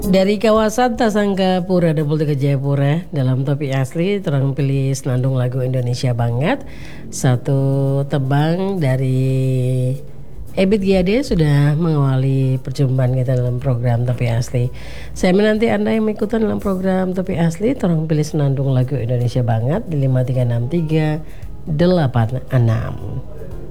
Dari kawasan Tasangkapura Dapul ke Jayapura dalam topik asli terang pilih senandung lagu Indonesia banget. Satu tebang dari Ebit Giade sudah mengawali perjumpaan kita dalam program Topik Asli. Saya menanti Anda yang mengikuti dalam program Topik Asli terang pilih senandung lagu Indonesia banget di 536386.